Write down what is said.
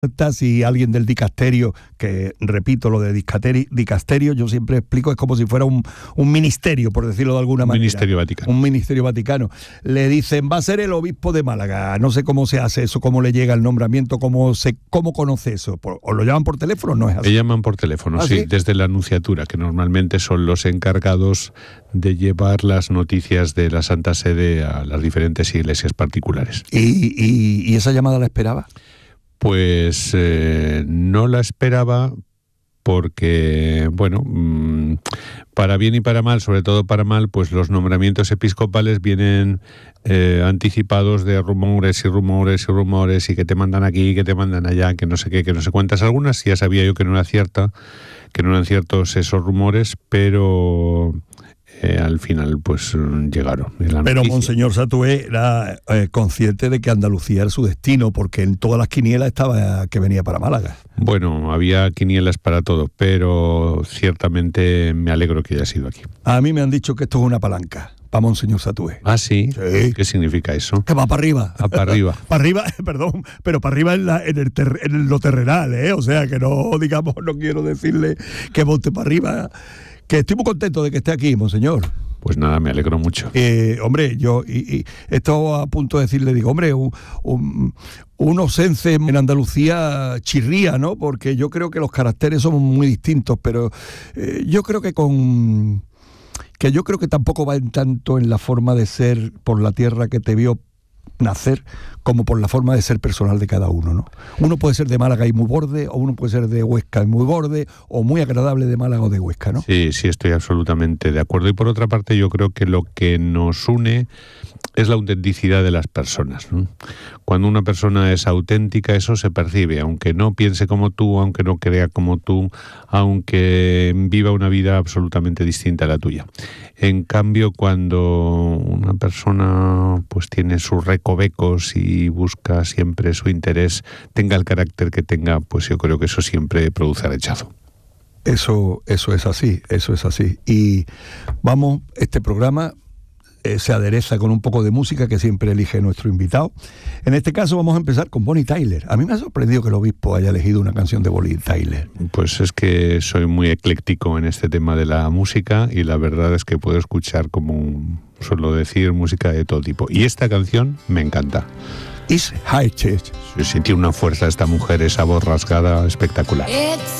Si alguien del dicasterio, que repito lo de dicasterio, yo siempre explico, es como si fuera un ministerio, por decirlo de alguna manera. Ministerio Vaticano. Un ministerio vaticano. Le dicen, va a ser el obispo de Málaga. No sé cómo se hace eso, cómo le llega el nombramiento, cómo conoce eso. ¿O lo llaman por teléfono? No es así. Le llaman por teléfono, sí, desde la Nunciatura, que normalmente son los encargados de llevar las noticias de la Santa Sede a las diferentes iglesias particulares. ¿Y esa llamada la esperaba? Pues no la esperaba porque, bueno, para bien y para mal, sobre todo para mal, pues los nombramientos episcopales vienen anticipados de rumores y rumores y rumores, y que te mandan aquí, que te mandan allá, que no sé qué, que no sé cuántas. Algunas ya sabía yo que no eran ciertos esos rumores, pero al final pues llegaron. Pero Monseñor Satué era consciente de que Andalucía era su destino, porque en todas las quinielas estaba que venía para Málaga. Bueno, había quinielas para todo, pero ciertamente me alegro que haya sido aquí. A mí me han dicho que esto es una palanca para Monseñor Satué. ¿Ah, sí? Sí. ¿Qué significa eso? Que va para arriba. Ah, para arriba. Para arriba, perdón, pero para arriba en lo terrenal, o sea, que no, digamos, no quiero decirle que monte para arriba. Que estoy muy contento de que esté aquí, Monseñor. Pues nada, me alegro mucho. Hombre, yo estaba a punto de decirle, digo, hombre, un osense en Andalucía chirría, ¿no? Porque yo creo que los caracteres son muy distintos, pero yo creo que yo creo que tampoco va tanto en la forma de ser por la tierra que te vio nacer, como por la forma de ser personal de cada uno, ¿no? Uno puede ser de Málaga y muy borde, o uno puede ser de Huesca y muy borde, o muy agradable de Málaga o de Huesca, ¿no? Sí, estoy absolutamente de acuerdo. Y por otra parte, yo creo que lo que nos une es la autenticidad de las personas, ¿no? Cuando una persona es auténtica, eso se percibe, aunque no piense como tú, aunque no crea como tú, aunque viva una vida absolutamente distinta a la tuya. En cambio, cuando una persona pues tiene sus recovecos y busca siempre su interés, tenga el carácter que tenga, pues yo creo que eso siempre produce rechazo. Eso es así. Y vamos, este programa se adereza con un poco de música que siempre elige nuestro invitado. En este caso vamos a empezar con Bonnie Tyler. A mí me ha sorprendido que el obispo haya elegido una canción de Bonnie Tyler. Pues es que soy muy ecléctico en este tema de la música, y la verdad es que puedo escuchar, como suelo decir, música de todo tipo. Y esta canción me encanta. It's High Church. Sentí una fuerza esta mujer, esa voz rasgada espectacular. It's